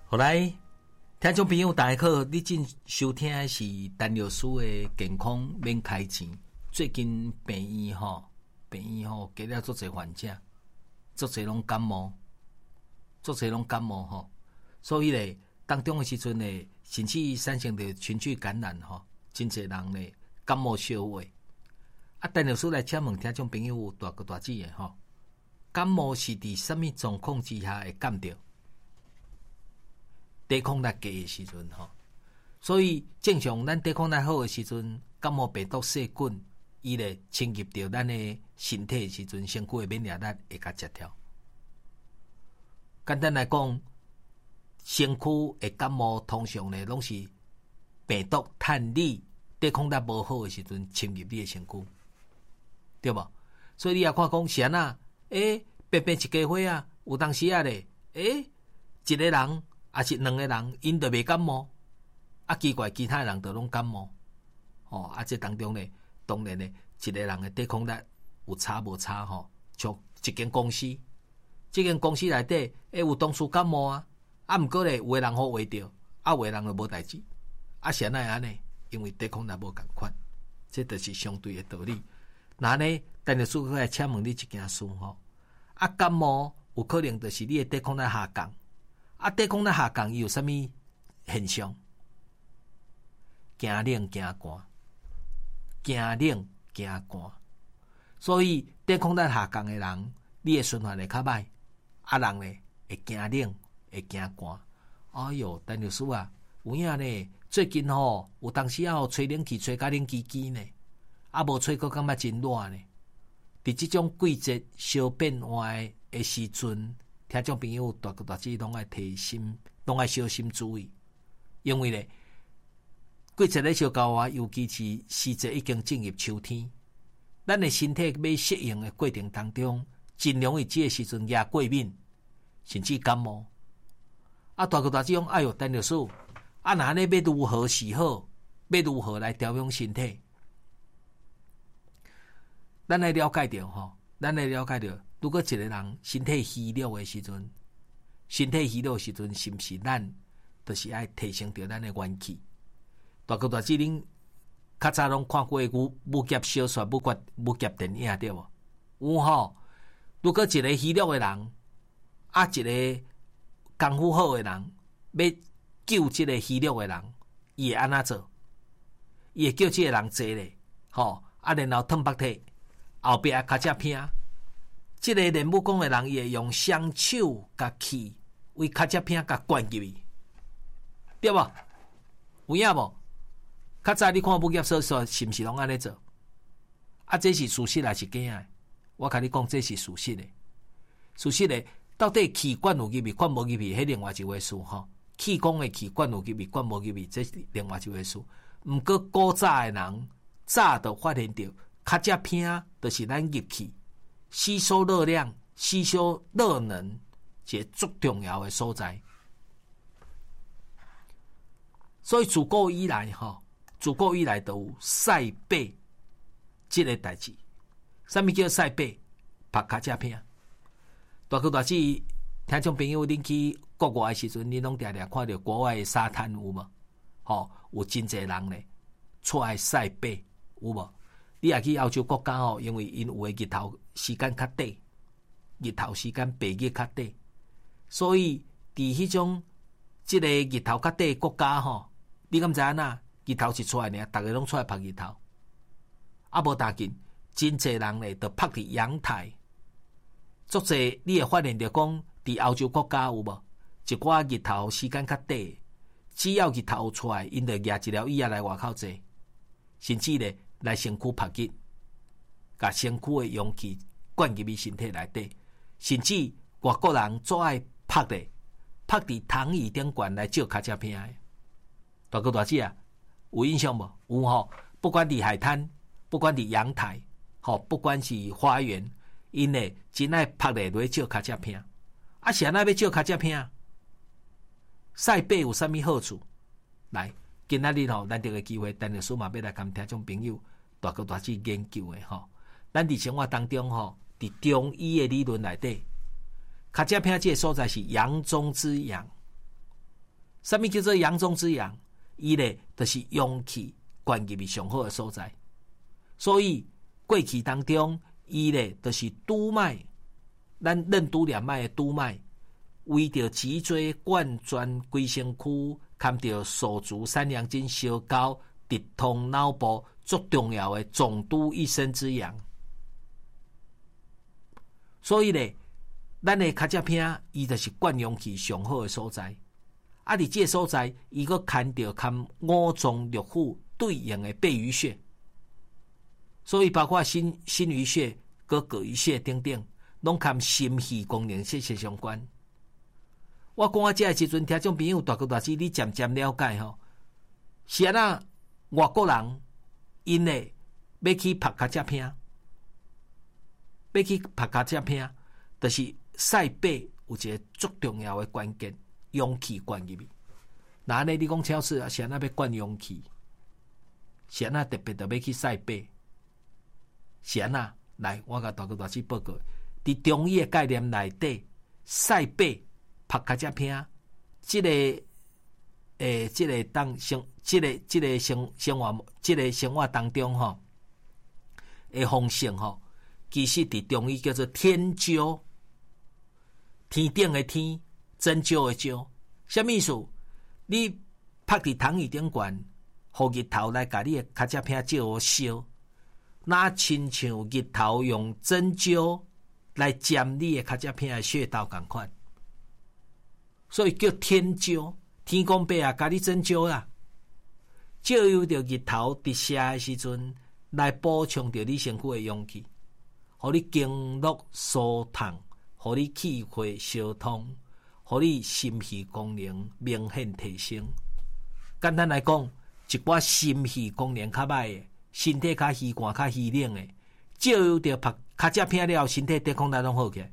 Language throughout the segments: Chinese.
后来，听众朋友大家好，你正收听的是陈律师的健康免开钱。最近病院加了足侪患者，足侪拢感冒，所以咧，当中的时阵咧，甚至产生着群聚感染真侪人咧感冒烧话。陈律师来请问听众朋友大哥大姐的感冒是伫什么状况之下会感到？抵抗力低的时阵所以正常咱抵抗力好的时阵，感冒病毒细菌伊咧侵入到咱的身体的时阵，身躯的免疫力会甲接条。简单来讲，身躯的感冒通常咧拢是病毒趁你抵抗力无好的时阵侵入你的身躯，对无？所以你也看讲是安那平一家伙啊，有当时啊咧一个人也是两个人，因就袂感冒，奇怪其他人就拢感冒，这当中咧，当然咧，一个人的抵抗力有差无差像一间公司，这间公司内底有同事感冒毋过咧，有个人好话着，有个人就无代志，是安那安尼，因为抵抗力无共款，这就是相对的道理。那呢，陈律师来请问你一件事感冒有可能就是你的抵抗力下降。抵抗力下降伊有啥物现象？惊冷惊寒，所以抵抗力下降的人，你的循环会较歹，人咧会惊冷，会惊寒。哎哟，陈律师啊，有影呢？最近有当时吹冷气吹甲冷叽叽呢，无吹个感觉真热呢。伫即种季节小变化的时阵，听众朋友大哥大姐拢爱提心，拢爱小心注意，因为咧季节咧小交啊，尤其是时节已经进入秋天，咱的身体要适应的过程当中，真容易这个时阵也过敏，甚至感冒。大哥大姐讲，哎哟，陈律师，那安尼要如何是好？要如何来调养身体？咱来了解着。如果一个人身体虚弱的时阵，是不是咱就是爱提升着咱的元气？大哥大姐，恁较早拢看过武侠小说、武侠电影对无？有如果一个虚弱的人，一个功夫好的人，要救这个虚弱的人，伊会安怎做？伊会叫这个人坐咧，然后脱北体，后壁脚只拼。这个练武功的人，伊会用双手甲气为脚只片甲灌入去，对无？有影无？较早你看武侠小说是毋是拢安尼做？这是事实还是假的？我甲你讲，这是事实的。事实的，到底气灌有入去，灌无入去，迄另外一回事气功的气灌有入去，灌无入去，这是另外一回事。毋过古早的人早就发现到，脚只片就是咱入去。吸收热量、吸收热能，是最重要的所在。所以自古以来都有晒背这个代志。什么叫晒背？拍脚只片。大哥大姐，听众朋友，恁去国外的时阵，恁拢常常看到国外的沙滩有无？有真侪人咧出来晒背，有无？你也去欧洲国家因为因有的日头时间较短，日头时间白日较短，所以伫迄种即个日头较短的国家你敢知影哪？日头是出来呢，逐个拢出来晒日头，无大紧，真侪人咧就晒伫阳台。足侪你会发现着讲，伫欧洲国家有无？一寡日头时间较短，只要日头出来，因就举一条椅仔来外口坐，甚至咧。来身躯拍热，把身躯的阳气灌入去身体内底，甚至外国人最爱拍咧，拍伫躺椅顶悬来照脚只片的。大哥大姐啊，有印象无？有不管伫海滩，不管伫阳台，不管是花园，因咧真爱拍咧来照脚只片。是安那要照脚只片？晒背有啥物好处？来。今仔日咱这个机会，陈律师嘛要来跟听众朋友大哥大姐研究的咱伫生活当中伫中医的理论内底，脚只片这个所在是阳中之阳， 什么叫做阳中之阳？伊咧就是阳气灌入去上好的所在。所以过去当中，伊咧就是督脉，咱任督二脉的督脉，为着脊椎贯穿规身躯，堪着手足三阳经相交，直通脑部，最重要的总督一身之阳。所以咧，咱的脚趾片，伊就是灌阳气上好的所在。啊，伫这个所在，伊阁牵着五脏六腑对应的背俞穴，所以包括心俞穴、膈俞穴等等，拢跟心肺功能息息相关。我讲到这个时阵，听众朋友大哥大姐，你渐渐了解吼，是安那外国人因咧要去拍脚趾片。要去拍脚趾片，就是晒背有一个最重要的关键，阳气灌入去。那安尼你讲超市啊，是安那要灌阳气，是安那特别要去晒背，是安那来，我甲大哥大姐报告，伫中医的概念内底，晒背拍脚趾片，这个当生，这个生活当中吼，的方式吼。其实伫中医叫做天灸，天顶的天，针灸的灸，什么意思？你拍伫躺椅顶悬，互日头来甲你的脚趾片照好烧，那亲像日头用针灸来尖你的脚趾片的穴道共款，所以叫天灸。天公伯啊，甲你针灸啦，照有着日头伫射的时阵，来补充着你身躯的阳气。互你经络疏通，互你气血相通，互你心肺功能明显提升。简单来讲，一寡心肺功能较歹的，身体较虚寒、较虚冷的，照有着拍脚趾片了，身体抵抗力拢好起来。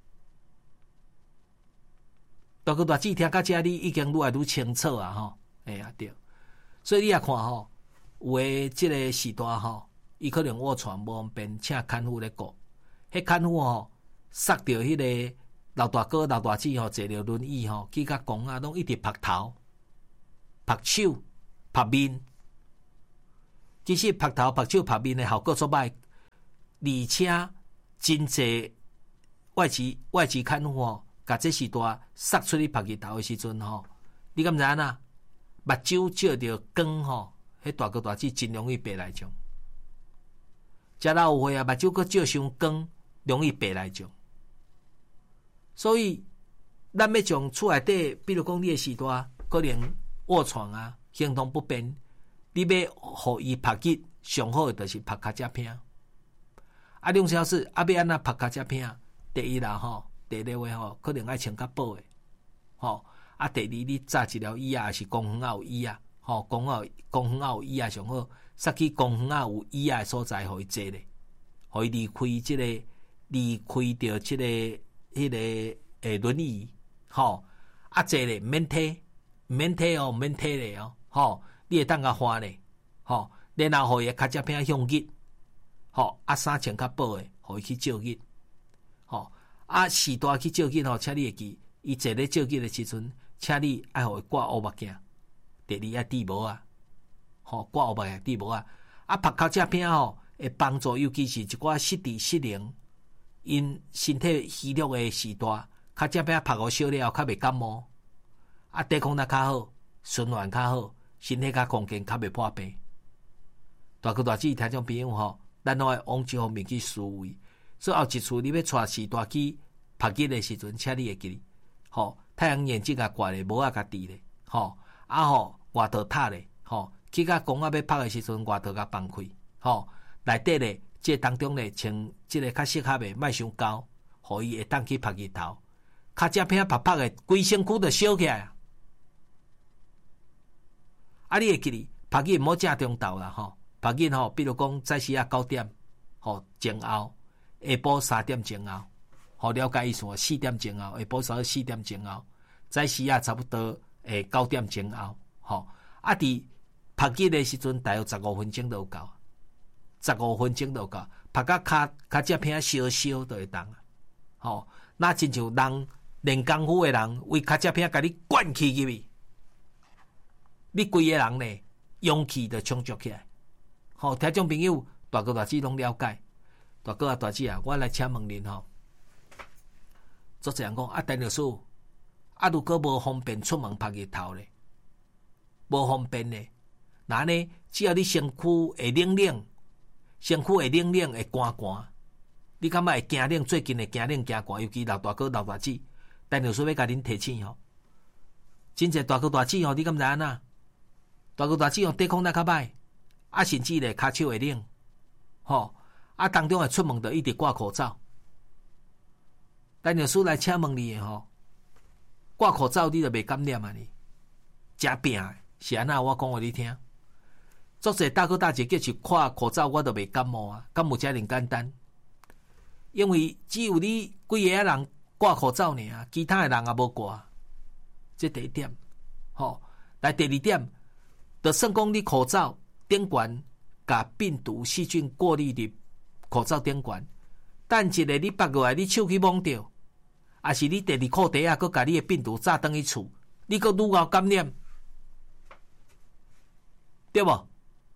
大哥大姐听到这里已经愈来愈清楚啊！吼，哎呀对，所以你也看吼，有诶即个时段吼。伊可能卧床无方便，请看护咧顾。迄看护吼，塞着迄个老大哥、老大姐吼，坐着轮椅吼，去甲公啊，拢一直拍头、拍手、拍面。其实拍头、拍手、拍面的效果足歹，而且真济外籍看护吼，甲这时段塞出去拍日头的时阵吼，你敢知影呐？目睭照着光吼，迄大哥大姐真容易白内障。食老有岁啊，目睭阁照伤光，容易白内障。所以，咱要从厝内底，比如讲你的时段可能卧床啊，行动不便，你要互伊拍日，上好的就是拍脚趾片。啊，两小时啊，要安那拍脚趾片？第一啦吼，第一话吼，可能爱穿较薄的，吼。啊，第二你扎一条椅啊，是公园啊有椅啊，吼，公园啊有椅啊上好。塞去公园啊有椅仔的所在，互伊坐咧，互伊离开着即个迄个轮椅，吼啊坐咧，免体哦，免体咧哦，吼，你会当甲翻咧，吼，然后互伊脚趾片向日，吼啊衫穿较薄诶，互伊去照日，吼啊时段去照日吼，请你会记，伊坐咧照日的时阵，请你爱互伊挂乌目镜，第二爱戴帽啊。吼，挂乌目镜戴帽啊！啊，拍脚趾片吼，会帮助，尤其是一寡失智失灵，因身体虚弱的时段，脚趾片拍好烧了，较袂感冒，啊，抵抗力较好，循环较好，身体较强健，较袂破病。大哥大姐听众朋友吼，咱拢爱往这方面去思维。所以后一次你要带时段去拍日的时阵，请你会记，吼，太阳眼镜啊挂咧，帽啊甲戴咧，吼，啊吼外套塌咧，吼。去甲公仔要拍的时阵，外套甲放开，吼，内底咧，这当中咧，穿这个较适合的，莫伤高，互伊会当去拍日头，脚趾片拍的，规身躯就烧起来。啊，你会记哩，拍日毋好正中昼啦，吼，拍日吼，比如讲早时啊9点，吼前后，下晡3点前后，吼了解意思，4点前后，下晡4点前后，早时啊差不多9点前后，吼，啊伫拍日的时阵，大约15分钟就有够，15分钟就有够，拍到脚趾片烧烧就会当啊。吼，那亲像人练功夫的人，为脚趾片甲你灌起入去， 你规个人呢，勇气就充足起来。好，听众朋友，大哥大姐拢了解。大哥啊，大姐啊，我来请问恁吼。作者人讲啊，陈律师，啊，如果无方便出门晒日头咧，无方便咧，那呢，只要你身躯会冷冷，身躯会冷冷，会寒寒，你感觉会惊冷？最近会惊冷惊寒，尤其老大哥老大姐，陈律师要甲恁提醒吼。真侪大哥大姐吼，你敢知影呐？大哥大姐吼，抵抗力较歹，啊，甚至咧骹手会冷，吼。啊，当中会出门就一直挂口罩。陈律师来请问你吼，挂口罩你就袂感染啊？你真拼是安那？我讲互你听。作者大哥大姐叫去挂口罩，我都袂感冒啊，敢有遮尔简单？因为只有你几个人挂口罩呢啊，其他的人也无挂。这第一点，吼。来第二点，就算讲你口罩顶悬，甲病毒细菌过滤入口罩顶悬，等一个你拔落来，你手去摸着，还是你第二裤底啊，佮甲你的病毒炸转去厝，你佮愈后感染，对无？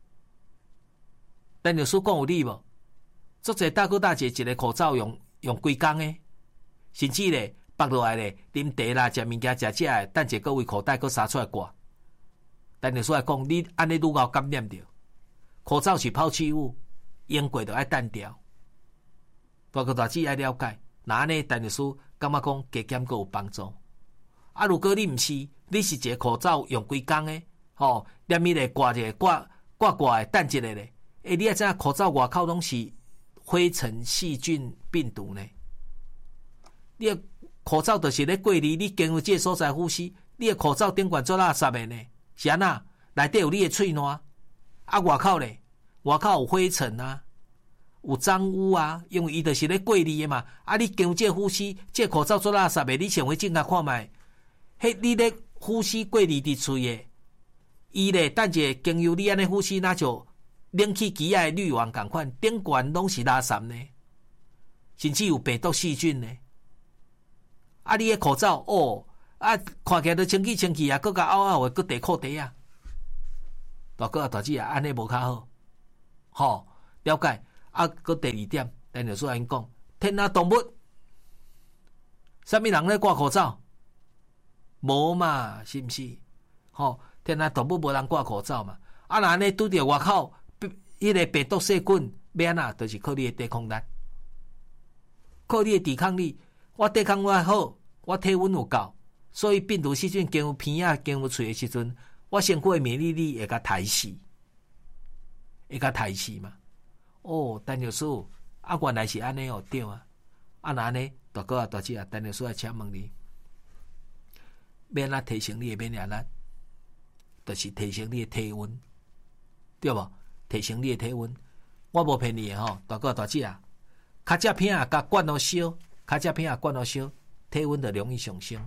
陈律师讲有理无？作者大哥大姐一个口罩用几工诶，甚至咧拔落来咧，啉茶啦、食物件、食诶，等一个位口袋佮撒出来挂。陈律师来讲，你安尼愈后感染着，口罩是抛弃物。用过就爱单掉，大哥大姐爱了解。那安尼，陈律师感觉讲加减阁有帮助。啊，如果你毋是，你是一个口罩用几工诶，吼，连伊咧挂一个挂诶，等一个咧，你也知影口罩外口拢是灰尘、细菌、病毒呢。你诶口罩就是咧过滤，你经过这个所在呼吸，你诶口罩顶悬做垃圾诶呢，是安那？内底有你诶喙烂，啊，外口咧。外口有灰尘啊，有脏污啊，因为伊就是咧过滤的嘛。啊，你经这呼吸，这口罩做垃圾的，你先回正甲看卖。迄你咧呼吸过滤伫喙的，伊咧等者经由你安尼呼吸，那就冷气机的滤网共款，顶悬拢是垃圾呢，甚至有病毒细菌呢。啊，你的口罩哦，啊，看起来都清气啊，搁甲凹凹的，搁地裤底啊，大哥啊，大姐啊，安尼无较好。吼，了解。啊，搁第二点，陈律师安讲，天下动物，啥物人咧挂口罩？无嘛，是毋是？吼，天下动物无人挂口罩嘛。啊，若安尼拄着外口迄个病毒细菌，要安那？就是靠你的抵抗力，靠你的抵抗力。我抵抗力好，我体温有够，所以病毒细菌经过鼻仔、经过喙的时阵，我身躯的免疫力会甲抬死。会甲抬死嘛？哦，陈律师，啊，原来是安尼哦，对啊。啊，那安尼，大哥啊，大姐啊，陈律师来请问你，要安怎提升你的免疫力？就是提升你的体温，对无？提升你的体温，我无骗你吼，大哥啊，大姐啊，较食片啊，甲灌落烧，较食片啊，灌落烧，体温就容易上升。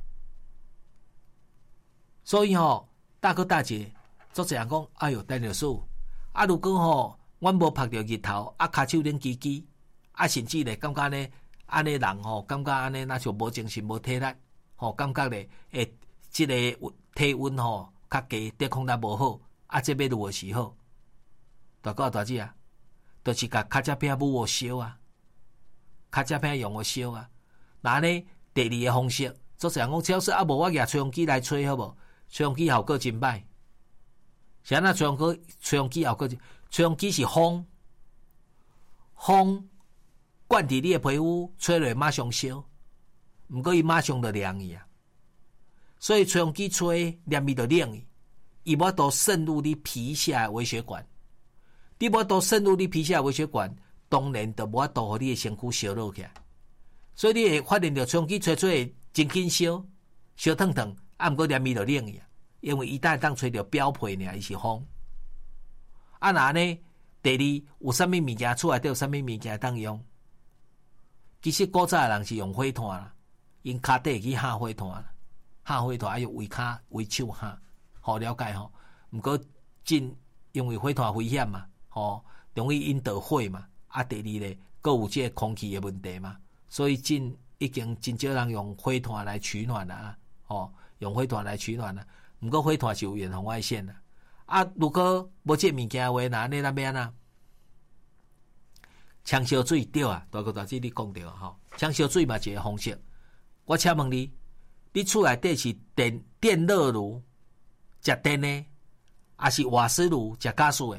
所以吼，大哥大姐，做这样讲，哎哟，陈律师。啊，如果吼，阮无晒着日头，啊，骹手冷吱吱，啊，甚至咧，感觉呢，安尼人吼，感觉安尼那就无精神、无体力，吼，感觉咧，即个体温吼较低，抵抗力无好，啊，这要如何是好？大哥大姐啊，就是甲卡只片母烧啊，卡只片用烧啊。那呢，第二个方式，做啥讲？超市啊，无我举吹风机来吹好无？吹风机效果真歹。是安那吹风机效果？吹风机是风灌伫你的皮肤，吹落马上烧，毋过伊马上就凉去啊。所以吹风机吹，黏伊就冷去，伊无法度渗入你皮下的微血管。你无法度渗入你皮下的微血管，当然就无法度互你的身躯烧热起来。所以你会发现到吹风机吹会真紧烧，烧烫烫，啊，毋过黏伊就冷去啊。因为伊当吹着表皮呢，伊是风。啊，那呢？第二，有啥物物件厝内底有啥物物件当用？其实古早人是用火炭啦，因骹底去下火炭啦，下火炭用为骹为手下，好了解吼。毋过真因为火炭危险嘛，吼，容易引导火嘛。啊，第二咧，阁有即个空气的问题嘛，所以已经真少人用火炭来取暖啦，吼，用火炭来取暖啦。 毋过火炭是有远红外线的。啊，如果无这物件话，那你那边啊？呛烧水对啊，大哥大姐你讲对吼，呛烧水嘛一个方式。我请问你，你厝内底是电热炉食电的，还是瓦斯炉食加水的？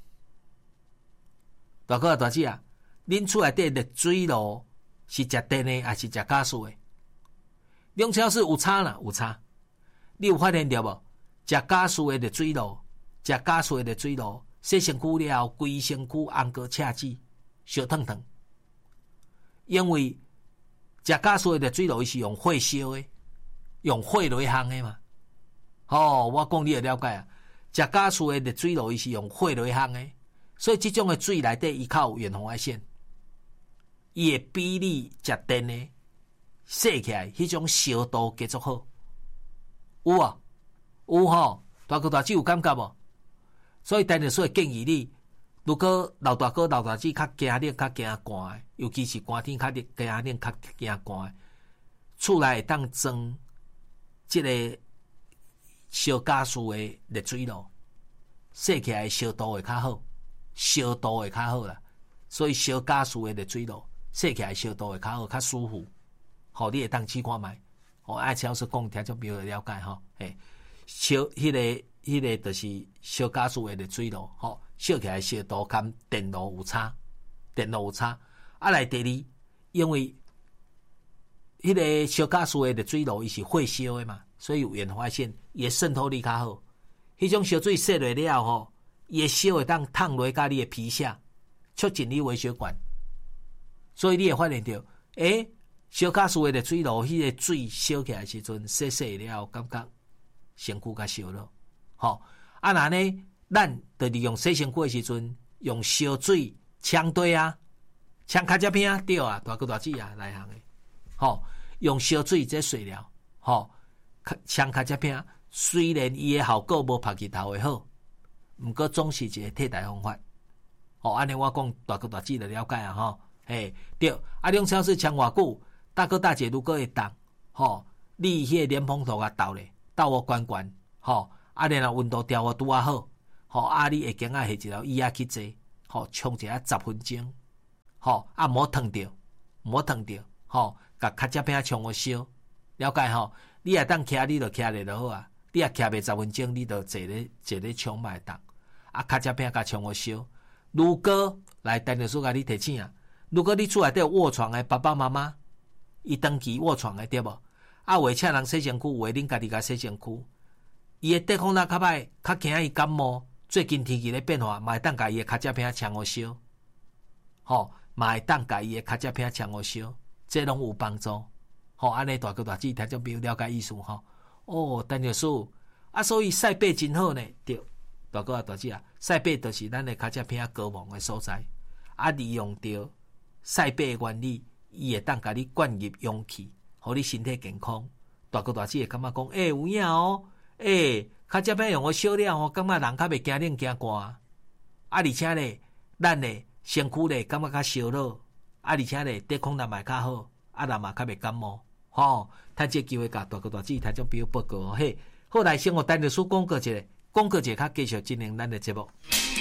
大哥大姐啊，恁厝内底热水炉是食电的，还是食加水的？两者是有差啦，有差。你有发现着无？食加水的热水炉，食加水的热水炉，洗身躯了后，规身躯红过赤子。烧烫烫，因为食加水的热水炉是用火烧的，用火来烘的嘛。我讲你会了解啊。食加水的热水炉是用火来烘的，所以这种的水内底伊较有远红外线，伊会比你食电的洗起来迄种烧度继续好。有啊，有吼，大哥大姐有感觉无？所以电热水建议你。如果老大哥、老大姐较惊冷、较惊寒的，尤其是寒天较热、惊冷、较惊寒的，厝内会当装即个烧加湿的热水炉，洗起来烧度会较好，烧度会较好啦。所以烧加湿的热水炉，洗起来烧度会较好，较舒服。你会当试看觅。爱超说讲，听众朋友会了解吼。烧迄个就是烧加湿的热水炉，烧起来烧度跟电炉有差，来第二，因为迄个烧加湿的热水炉伊是火烧的嘛，所以有远红外线，伊渗透力较好。迄种烧水洗落了伊烧会当烫落甲你的皮下，促进你微血管。所以你会发现到，烧加湿的热水炉，迄个水烧起来时阵，洗了感觉身躯较烧了。那呢？咱就利用洗身躯的时阵，用烧水呛对啊，呛卡只片对啊，大哥大姐啊来行的。用烧水这水疗，呛卡只片，虽然伊的效果无拍其头的好，毋过总是一个替代方法。安尼我讲大哥大姐就了解啊，对。两超市呛偌久，大哥大姐如果会当，你迄个莲蓬头甲倒咧，倒我关，然后温度调我拄啊好。你会经下下一条椅仔去坐，冲一下10分钟，莫烫着，甲卡只片冲我烧，了解你也当徛，你就徛咧就好啊。你也徛袂10分钟，你就坐咧冲嘛会当。卡只片甲冲我烧。如果来电热水甲你提醒啊，如果你厝内底有卧床的爸爸妈妈，伊长期卧床的对无？为请人洗身躯，为恁家己甲洗身躯，伊的抵抗力较歹，较惊伊感冒。最近天气咧变化，嘛会当甲伊的卡只片呛互烧，嘛会当甲伊的卡只片呛互烧，这拢有帮助。安尼大哥大姐听众朋友了解意思电热水所以晒背真好呢。对，大哥大姐啊，晒背就是咱的卡只片高旺的所在。利用着晒背的原理，伊会当甲你灌入阳气，互你身体健康。大哥大姐会感觉讲，有影卡只片用我烧了感觉人较袂惊冷惊寒。而且咧，咱咧身躯咧感觉较烧热，而且咧抵抗力嘛较好，人嘛较袂感冒。趁这机会甲大哥大姐听众朋友报告好来生活电热水广告一下，较继续进行咱的节目。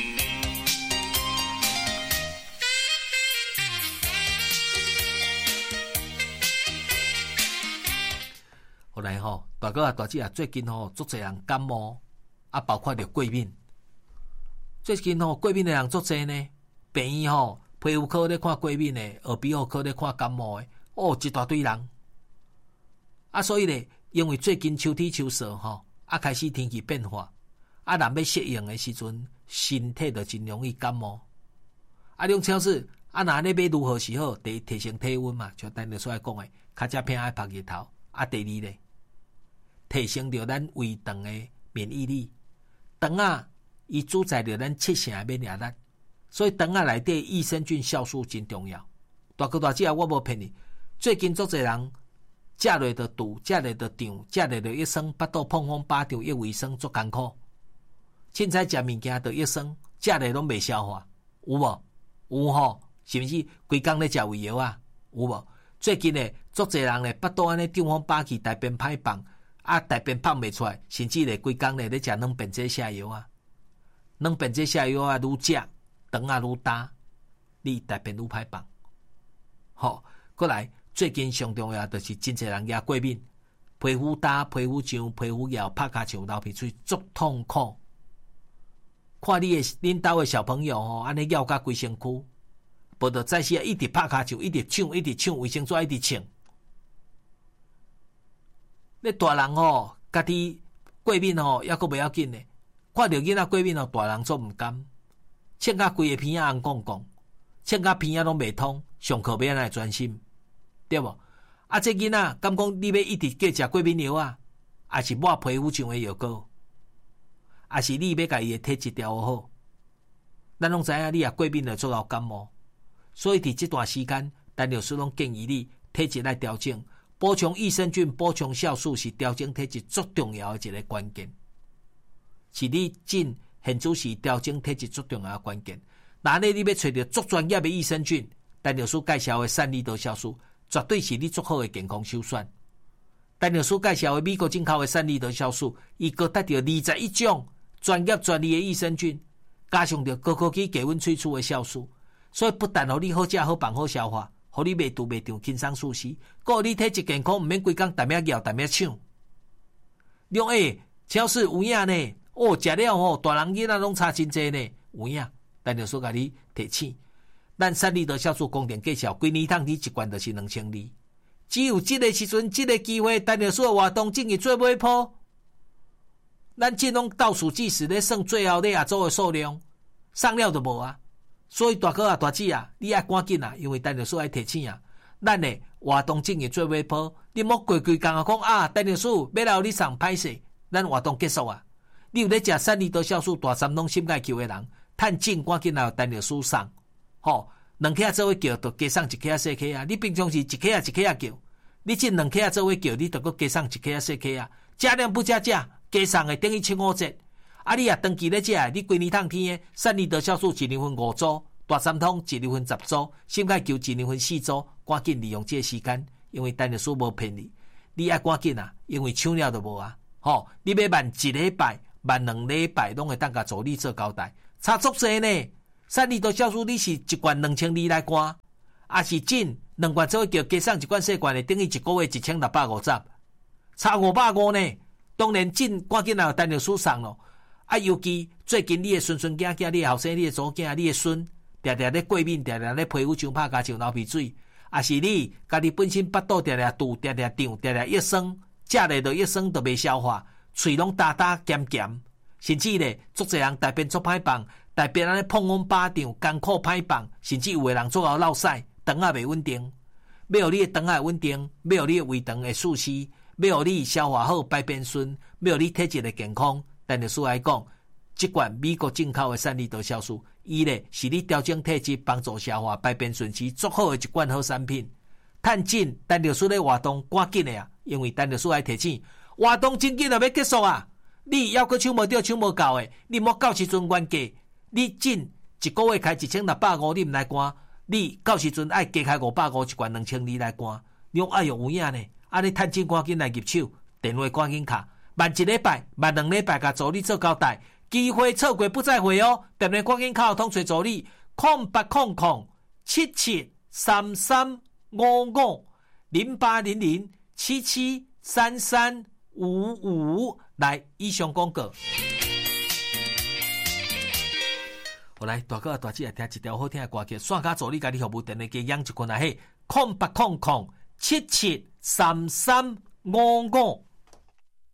后来大哥大姐最近足侪人感冒，包括着过敏。最近过敏的人足侪呢，病院皮肤科咧看过敏的，耳鼻喉科咧看感冒的，一大堆人。所以咧，因为最近秋天秋色开始天气变化，人要适应的时阵，身体就真容易感冒。两超市那咧买如何是好？第一提升体温嘛，像咱热水讲的，卡只片爱晒日头。第二咧，提升着咱胃肠的免疫力。肠伊主宰着咱7成的免疫力，所以肠内底益生菌酵素真重要。大哥大姐我无骗你，最近足侪人食落着肚，食落着胀，食落着益生，腹肚碰风巴着益卫生足艰苦。凊彩食物件着益生，食落拢袂消化，有无？有是毋是规工咧食胃药啊？有无？最近咧，足侪人咧，腹肚安尼胀风巴气，大便歹放， 啊，大便放袂出来，甚至咧规工咧咧食软便剂下药啊，软便剂下药啊，愈食肠啊愈大，你大便愈歹放。好，过来最近上重要就是真侪人也过敏，皮肤焦、皮肤痒、皮肤痒、拍骹球、流鼻水，足痛苦。看恁兜的小朋友吼，安尼咬甲规身躯，无就早时一直拍骹球，一直抢，一直抢卫生纸，一直抢。你大人吼，家己过敏吼，抑阁袂要紧呢。看到囡仔过敏吼，大人做毋甘，呛甲规个鼻仔红光光，呛甲鼻仔拢袂通，上课要安尼专心，对无？啊，这囡仔敢讲你要一直过食过敏药啊，还是抹皮肤上的药膏？还是你要甲伊的体质调好？咱拢知影，你也过敏了，做到感冒，所以伫这段时间，陈老师拢建议你体质来调整，补充益生菌、补充酵素是调整体质最重要的一个关键，是你进现主是调整体质最重要的关键。那呢，你要找到最专业的益生菌，陈老师介绍的善利多酵素，绝对是你最好的健康首选。陈老师介绍的美国进口的善利多酵素，伊佫得到21种专业专利的益生菌，加上着高科技低温萃取的酵素，所以不但互你好食、好放、好消化，互你袂肚袂胀、轻松舒适，佫互你体质健康，毋免规工逐命咬、逐命抢。你讲超市有影呢？哦，食了吼，大人囡仔拢差真济呢，有影。但就说甲你提醒，咱善利多酵素光电介绍，规年通你一罐就是2000粒，只有这个时阵、这个机会，但就说活动正义做尾鋪。咱这拢倒数计时咧算最后咧亚洲的数量，送了就无啊。所以大哥啊、大姐啊，你爱赶紧啊，因为陈律师爱提醒啊，咱的活动正义做尾鋪，你莫规工啊讲啊，陈律师要来你送歹势，咱活动结束啊。你有咧食善利多酵素大三拢心爱求的人，趁紧赶紧来陈律师送，吼，2克做伙叫，就加送1克4克啊。你平常是1克1克叫，你这2克做伙叫，你就搁加送1克4克啊。加量不加价。加送的等于75折，啊！你也长期咧食，你规年通天的善利多酵素1年份5组，大三通1年份10组，心钙球1年份4组，赶紧利用这个时间，因为陈律师无骗你，你爱赶紧啊，因为抢了就无啊！吼，你要慢1礼拜、慢2礼拜，拢会当甲助理做交代，差足济呢。善利多酵素你是1罐2000粒来灌，还是进2罐做伙叫加送1罐小罐的，等于1个月1650，差550呢。当然紧赶紧来陈律师送咯，啊！尤其最近你的孙孙囝囝、你的后生、你的祖囝、你的孙，常常咧过敏，常常咧皮肤上拍骹像流鼻水，啊是你家己本身腹肚常常堵、常常胀、常常郁酸，食咧就郁酸就袂消化，喙拢焦焦咸咸，甚至咧足侪人大便足歹放，大便安尼碰风巴掌，艰苦歹放，甚至有的人做后落屎，肠仔袂稳定。要互你的肠仔稳定，要互你的胃肠会舒适。要互你消化好、排便顺，要互你体质的健康。陈律师来讲，这罐美国进口的善利多酵素，伊咧是你调整体质、帮助消化、排便顺时最好的一罐好产品。趁紧，陈律师咧活动赶紧的啊！因为陈律师来提醒，活动真紧就要结束啊！你要搁抢无到、抢无够的，你莫到时阵原价，你进1个月开1650，你毋来关，你到时阵爱加开550一罐2000粒来关，你讲哎哟有影呢？安尼趁钱赶紧来入手，电话赶紧卡，慢1礼拜、慢2礼拜，甲助理做交代，机会错过不再回哦。电话赶紧卡，通找助理08007733550800773355来以上广告。我来大哥大姐来听一条好听的歌曲，线卡助理家己服务电话加养一群啊嘿，0800773355。